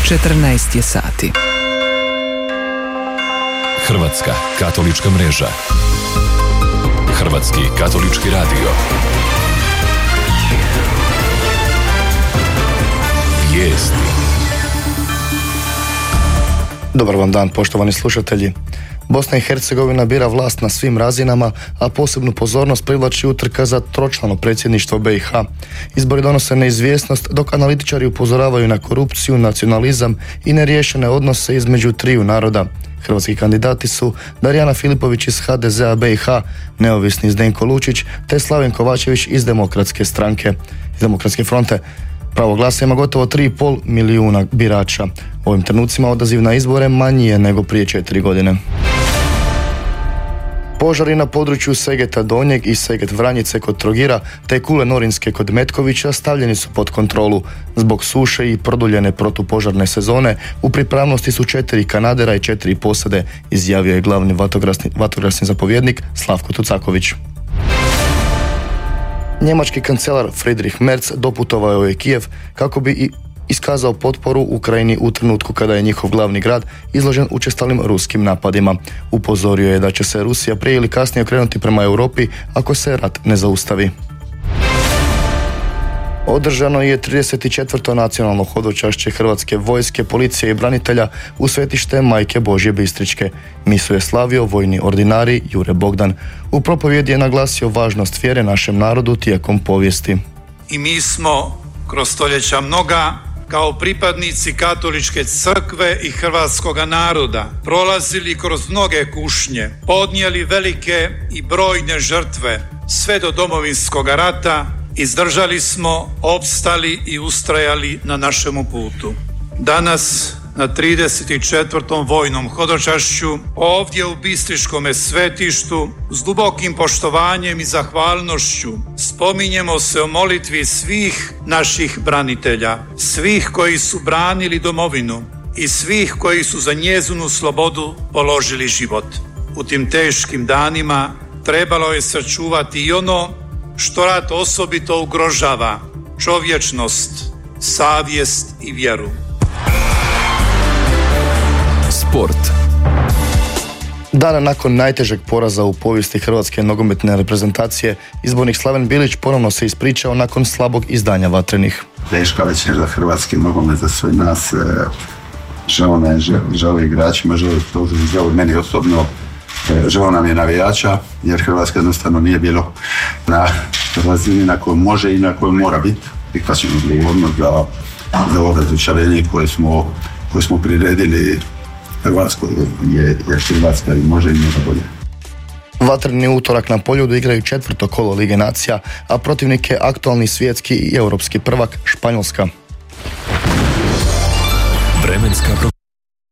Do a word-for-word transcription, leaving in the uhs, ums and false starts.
četrnaest je sati. Hrvatska katolička mreža. Hrvatski katolički radio. Vijesti. Dobar vam dan, poštovani slušatelji. Bosna i Hercegovina bira vlast na svim razinama, a posebnu pozornost privlači utrka za tročlano predsjedništvo B i H. Izbori donose neizvjesnost, dok analitičari upozoravaju na korupciju, nacionalizam i neriješene odnose između triju naroda. Hrvatski kandidati su Darijana Filipović iz H D Z A B i H, neovisni Zdenko Lučić, te Slaven Kovačević iz Demokratske stranke, iz Demokratske fronte. Pravo glasa ima gotovo tri i pol milijuna birača. U ovim trenucima odaziv na izbore manji je nego prije četiri godine. Požari na području Segeta Donjeg i Seget Vranjice kod Trogira te Kule Norinske kod Metkovića stavljeni su pod kontrolu. Zbog suše i produljene protupožarne sezone u pripravnosti su četiri kanadera i četiri posade, izjavio je glavni vatrogasni, vatrogasni zapovjednik Slavko Tucaković. Njemački kancelar Friedrich Merz doputovao je u Kijev kako bi i iskazao potporu Ukrajini u trenutku kada je njihov glavni grad izložen učestalim ruskim napadima. Upozorio je da će se Rusija prije ili kasnije okrenuti prema Europi ako se rat ne zaustavi. Održano je trideset četvrto nacionalno hodočašće Hrvatske vojske, policije i branitelja u svetište Majke Božje Bistričke. Misu je slavio vojni ordinari Jure Bogdan. U propovjedi je naglasio važnost vjere našem narodu tijekom povijesti. I mi smo kroz stoljeća mnoga kao pripadnici katoličke crkve i hrvatskoga naroda prolazili kroz mnoge kušnje, podnijeli velike i brojne žrtve sve do Domovinskog rata. Izdržali smo, opstali i ustrajali na našemu putu. Danas, na trideset četvrtom vojnom hodočašću, ovdje u Bistriškome svetištu, s dubokim poštovanjem i zahvalnošću, spominjemo se o molitvi svih naših branitelja, svih koji su branili domovinu i svih koji su za njezinu slobodu položili život. U tim teškim danima trebalo je sačuvati i ono što rat osobito ugrožava: čovječnost, savjest i vjeru. Sport. Dana nakon najtežeg poraza u povijesti hrvatske nogometne reprezentacije, izbornik Slaven Bilić ponovno se ispričao nakon slabog izdanja Vatrenih. Teška večer za hrvatski nogomet, za sve nas. Žao nam je, žao igračima, žao to žao meni osobno. Žao nam je navijača, jer Hrvatska jednostavno nije bilo na razini na kojoj može i na kojoj mora biti. Prihvaćamo odgovornost za, za ovo razočarenje koje smo, koje smo priredili Hrvatskoj, je, jer Hrvatska i može i mora bolje. Vatreni utorak na Poljudu igraju četvrto kolo Lige nacija, a protivnik je aktualni svjetski i europski prvak Španjolska. Vremenska